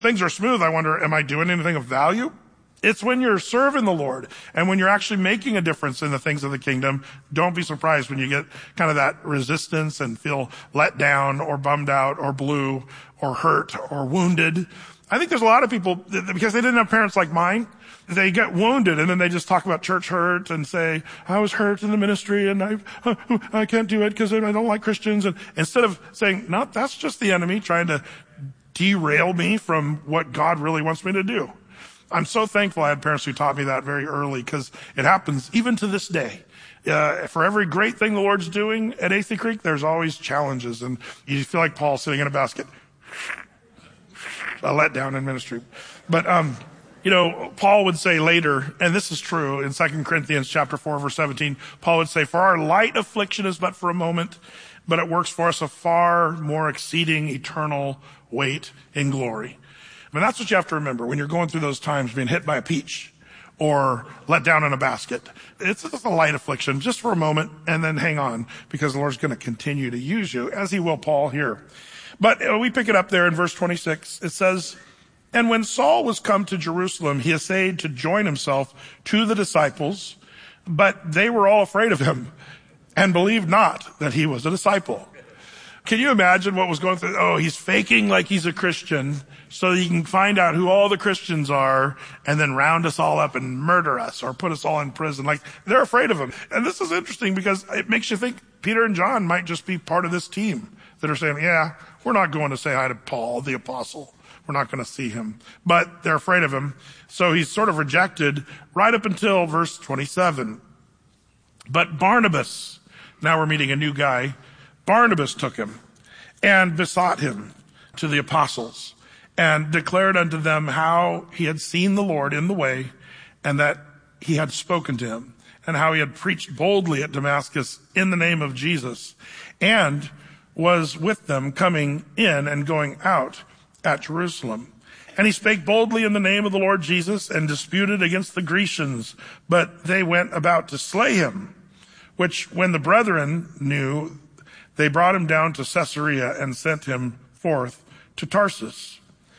things are smooth, I wonder, am I doing anything of value? It's when you're serving the Lord and when you're actually making a difference in the things of the kingdom. Don't be surprised when you get kind of that resistance and feel let down or bummed out or blue or hurt or wounded. I think there's a lot of people, because they didn't have parents like mine, they get wounded and then they just talk about church hurt and say, I was hurt in the ministry and I can't do it because I don't like Christians. And instead of saying, no, that's just the enemy trying to derail me from what God really wants me to do. I'm so thankful I had parents who taught me that very early, because it happens even to this day. For every great thing the Lord's doing at Athey Creek, there's always challenges, and you feel like Paul sitting in a basket. A letdown in ministry. But, Paul would say later, and this is true in 2 Corinthians chapter 4, verse 17, Paul would say, for our light affliction is but for a moment, but it works for us a far more exceeding eternal weight in glory. And that's what you have to remember when you're going through those times, being hit by a peach or let down in a basket. It's just a light affliction, just for a moment, and then hang on, because the Lord's going to continue to use you, as he will Paul here. But we pick it up there in verse 26. It says, and when Saul was come to Jerusalem, he essayed to join himself to the disciples, but they were all afraid of him and believed not that he was a disciple. Can you imagine what was going through? Oh, he's faking like he's a Christian so he can find out who all the Christians are and then round us all up and murder us or put us all in prison. Like, they're afraid of him. And this is interesting because it makes you think Peter and John might just be part of this team that are saying, yeah, we're not going to say hi to Paul, the apostle. We're not going to see him. But they're afraid of him. So he's sort of rejected right up until verse 27. But Barnabas, now we're meeting a new guy, Barnabas took him and besought him to the apostles and declared unto them how he had seen the Lord in the way and that he had spoken to him and how he had preached boldly at Damascus in the name of Jesus and was with them coming in and going out at Jerusalem. And he spake boldly in the name of the Lord Jesus and disputed against the Grecians, but they went about to slay him, which when the brethren knew, they brought him down to Caesarea and sent him forth to Tarsus.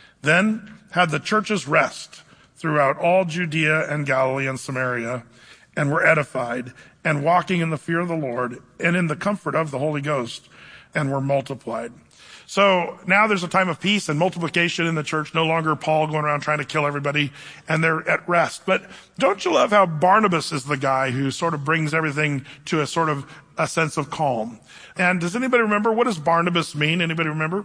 Then had the churches rest throughout all Judea and Galilee and Samaria, and were edified, and walking in the fear of the Lord, and in the comfort of the Holy Ghost, and were multiplied. So now there's a time of peace and multiplication in the church. No longer Paul going around trying to kill everybody, and they're at rest. But don't you love how Barnabas is the guy who sort of brings everything to a sort of a sense of calm? And does anybody remember, what does Barnabas mean? Anybody remember?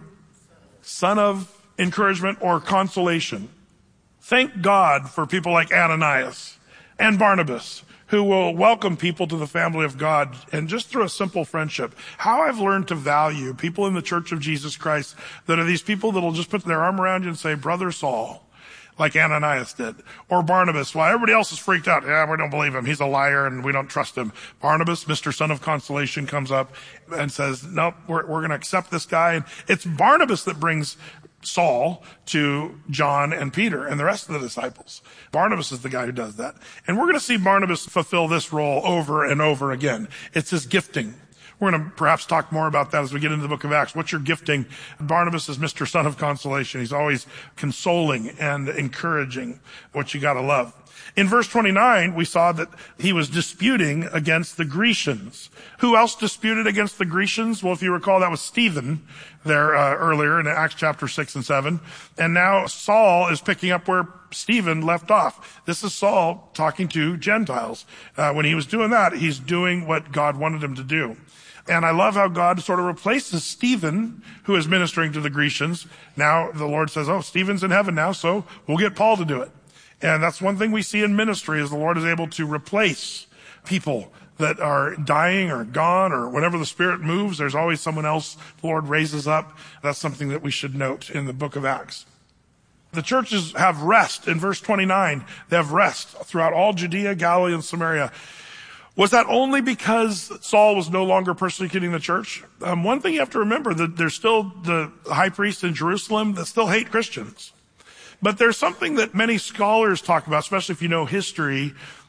Son of encouragement or consolation. Thank God for people like Ananias and Barnabas, who will welcome people to the family of God, and just through a simple friendship. How I've learned to value people in the Church of Jesus Christ that are these people that will just put their arm around you and say, Brother Saul, like Ananias did. Or Barnabas, while everybody else is freaked out. Yeah, we don't believe him. He's a liar and we don't trust him. Barnabas, Mr. Son of Consolation, comes up and says, nope, we're going to accept this guy. And it's Barnabas that brings Saul to John and Peter and the rest of the disciples. Barnabas is the guy who does that. And we're going to see Barnabas fulfill this role over and over again. It's his gifting. We're going to perhaps talk more about that as we get into the book of Acts. What's your gifting? Barnabas is Mr. Son of Consolation. He's always consoling and encouraging, what you got to love. In verse 29, we saw that he was disputing against the Grecians. Who else disputed against the Grecians? Well, if you recall, that was Stephen there earlier in Acts chapter 6 and 7. And now Saul is picking up where Stephen left off. This is Saul talking to Gentiles. When he was doing that, he's doing what God wanted him to do. And I love how God sort of replaces Stephen, who is ministering to the Grecians. Now the Lord says, oh, Stephen's in heaven now, so we'll get Paul to do it. And that's one thing we see in ministry, is the Lord is able to replace people that are dying or gone, or whenever the Spirit moves, there's always someone else the Lord raises up. That's something that we should note in the book of Acts. The churches have rest. In verse 29, they have rest throughout all Judea, Galilee, and Samaria. Was that only because Saul was no longer persecuting the church? One thing you have to remember, that there's still the high priest in Jerusalem that still hate Christians. But there's something that many scholars talk about, especially if you know history,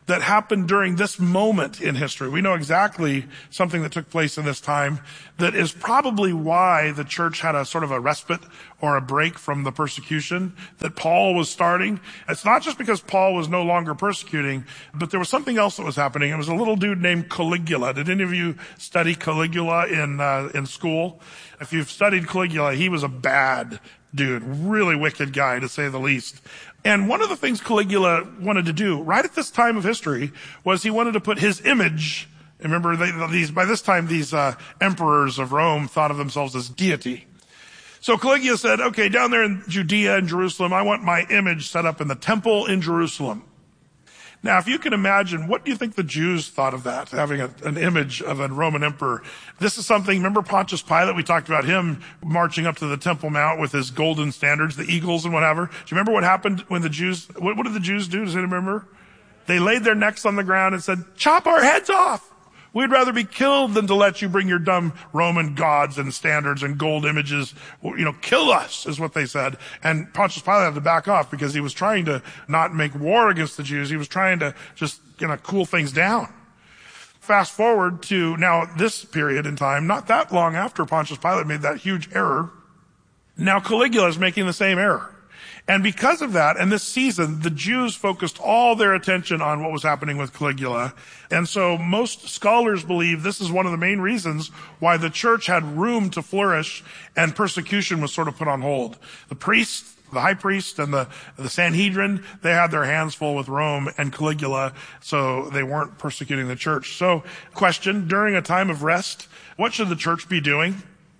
that happened during this moment in history. We know exactly something that took place in this time that is probably why the church had a sort of a respite or a break from the persecution that Paul was starting. It's not just because Paul was no longer persecuting, but there was something else that was happening. It was a little dude named Caligula. Did any of you study Caligula in school? If you've studied Caligula, he was a bad dude, really wicked guy to say the least. And one of the things Caligula wanted to do right at this time of history was he wanted to put his image. Remember, by this time, these emperors of Rome thought of themselves as deity. So Caligula said, okay, down there in Judea and Jerusalem, I want my image set up in the temple in Jerusalem. Now, if you can imagine, what do you think the Jews thought of that, having an image of a Roman emperor? This is something, remember Pontius Pilate? We talked about him marching up to the Temple Mount with his golden standards, the eagles and whatever. Do you remember what happened when the Jews, what did the Jews do? Does anyone remember? They laid their necks on the ground and said, chop our heads off. We'd rather be killed than to let you bring your dumb Roman gods and standards and gold images. Kill us, is what they said. And Pontius Pilate had to back off because he was trying to not make war against the Jews. He was trying to just, cool things down. Fast forward to now this period in time, not that long after Pontius Pilate made that huge error. Now Caligula is making the same error. And because of that, and this season, the Jews focused all their attention on what was happening with Caligula. And so most scholars believe this is one of the main reasons why the church had room to flourish and persecution was sort of put on hold. The priests, the high priest and the Sanhedrin, they had their hands full with Rome and Caligula, so they weren't persecuting the church. So, question, during a time of rest, what should the church be doing?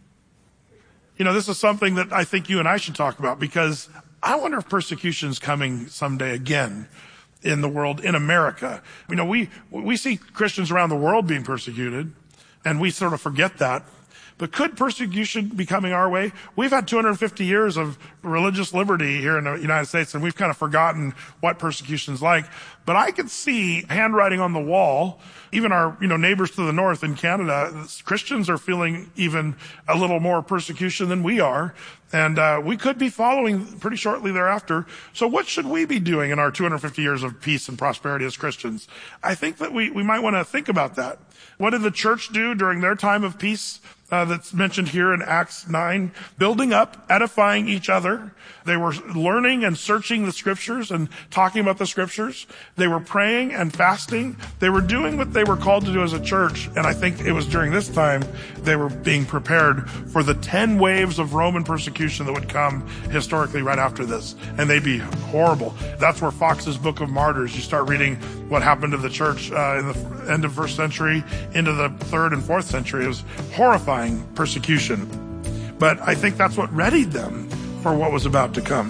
This is something that I think you and I should talk about, because I wonder if persecution is coming someday again in the world, in America. We see Christians around the world being persecuted, and we sort of forget that. But could persecution be coming our way? We've had 250 years of religious liberty here in the United States, and we've kind of forgotten what persecution's like. But I could see handwriting on the wall. Even our, neighbors to the north in Canada, Christians are feeling even a little more persecution than we are. And we could be following pretty shortly thereafter. So what should we be doing in our 250 years of peace and prosperity as Christians? I think that we might want to think about that. What did the church do during their time of peace? That's mentioned here in Acts 9, building up, edifying each other. They were learning and searching the scriptures and talking about the scriptures. They were praying and fasting. They were doing what they were called to do as a church. And I think it was during this time they were being prepared for the 10 waves of Roman persecution that would come historically right after this. And they'd be horrible. That's where Fox's Book of Martyrs, you start reading what happened to the church in the end of first century into the 3rd and 4th century. It was horrifying persecution. But I think that's what readied them for what was about to come.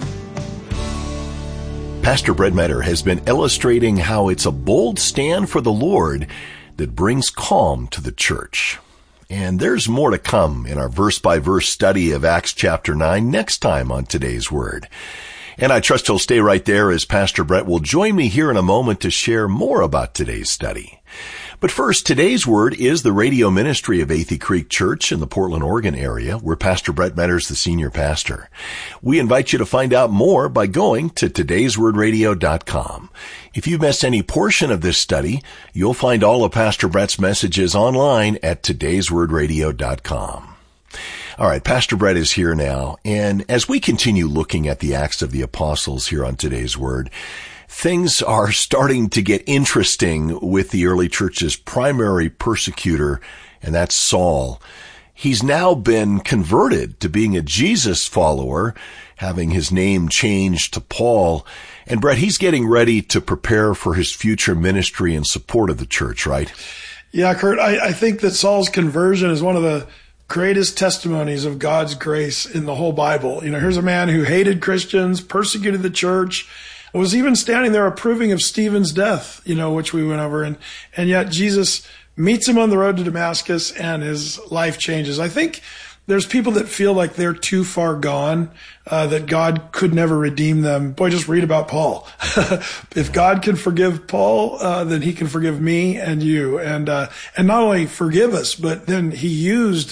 Pastor Brett Meador has been illustrating how it's a bold stand for the Lord that brings calm to the church. And there's more to come in our verse-by-verse study of Acts chapter 9 next time on Today's Word. And I trust you'll stay right there as Pastor Brett will join me here in a moment to share more about today's study. But first, today's word is the radio ministry of Athey Creek Church in the Portland, Oregon area, where Pastor Brett Meador is the senior pastor. We invite you to find out more by going to todayswordradio.com. If you've missed any portion of this study, you'll find all of Pastor Brett's messages online at todayswordradio.com. All right, Pastor Brett is here now, and as we continue looking at the Acts of the Apostles here on Today's Word, things are starting to get interesting with the early church's primary persecutor, and that's Saul. He's now been converted to being a Jesus follower, having his name changed to Paul. And Brett, he's getting ready to prepare for his future ministry in support of the church, right? Yeah, Kurt, I think that Saul's conversion is one of the greatest testimonies of God's grace in the whole Bible. Here's a man who hated Christians, persecuted the church, was even standing there approving of Stephen's death, which we went over. And yet Jesus meets him on the road to Damascus and his life changes. I think there's people that feel like they're too far gone, that God could never redeem them. Boy, just read about Paul. If God can forgive Paul, then he can forgive me and you. And not only forgive us, but then he used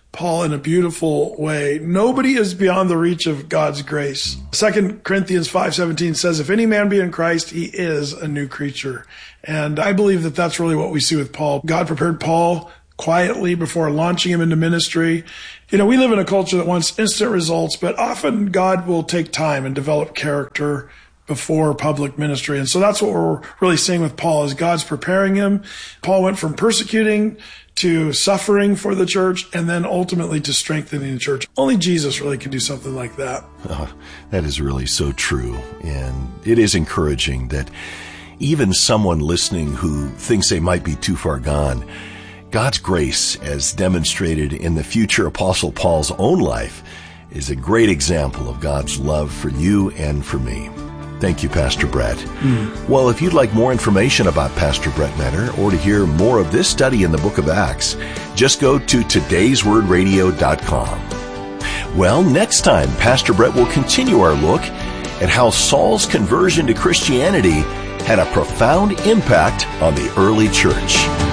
Paul in a beautiful way. Nobody is beyond the reach of God's grace. 2 Corinthians 5:17 says, if any man be in Christ, he is a new creature. And I believe that that's really what we see with Paul. God prepared Paul quietly before launching him into ministry. We live in a culture that wants instant results, but often God will take time and develop character before public ministry. And so that's what we're really seeing with Paul, is God's preparing him. Paul went from persecuting to suffering for the church, and then ultimately to strengthening the church. Only Jesus really can do something like that. Oh, that is really so true. And it is encouraging that even someone listening who thinks they might be too far gone, God's grace, as demonstrated in the future Apostle Paul's own life, is a great example of God's love for you and for me. Thank you, Pastor Brett. Well, if you'd like more information about Pastor Brett Meador or to hear more of this study in the book of Acts, just go to todayswordradio.com. Well, next time, Pastor Brett will continue our look at how Saul's conversion to Christianity had a profound impact on the early church.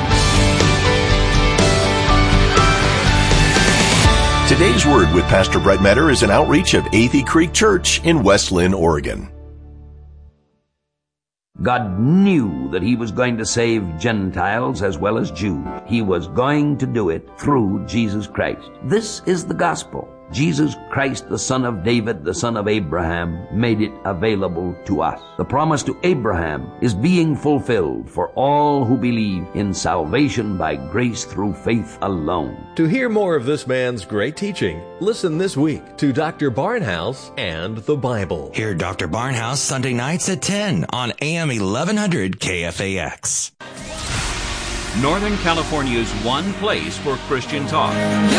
Today's Word with Pastor Brett Meador is an outreach of Athey Creek Church in West Lynn, Oregon. God knew that He was going to save Gentiles as well as Jews. He was going to do it through Jesus Christ. This is the gospel. Jesus Christ, the son of David, the son of Abraham, made it available to us. The promise to Abraham is being fulfilled for all who believe in salvation by grace through faith alone. To hear more of this man's great teaching, listen this week to Dr. Barnhouse and the Bible. Hear Dr. Barnhouse Sunday nights at 10 on AM 1100 KFAX. Northern California's one place for Christian talk.